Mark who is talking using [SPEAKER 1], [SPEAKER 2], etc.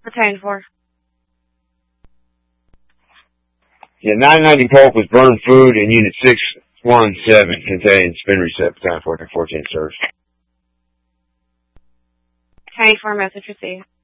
[SPEAKER 1] Retained 4.
[SPEAKER 2] Yeah, 990 Polk was burned food in Unit 617 contained spin reset, battalion 1414 service.
[SPEAKER 1] Retained 4, message received.